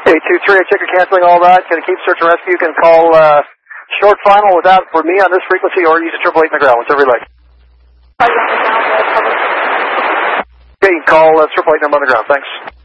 823, I check your canceling all that. Can keep search and rescue. You can call short final without for me on this frequency or use a 888 in the ground, whichever you like. Okay, you can call 888 number on the ground. Thanks.